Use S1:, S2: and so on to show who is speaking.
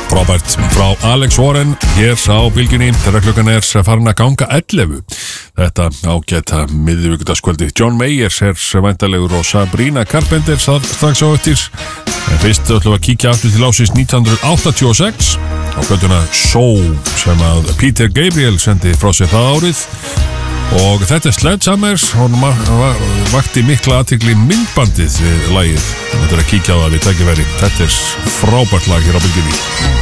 S1: Frábært frá Alex Warren hér á Bylgjunni þegar klukkan farin að ganga 11. Þetta ágæta miðvikudagskvöldi. John Mayers væntanlegur og Sabrina Carpenter strax á eftir. En fyrst ætlum við að kíkja aftur til ásins 1986 á plötuna Soul sem að Peter Gabriel sendi frá sér það árið. Og þetta Sledgehammer, hún vakti mikla athygli myndbandið við lagið. Þetta að kíkja á það við tækifæri. Þetta frábært lag hér á Bylgjunni.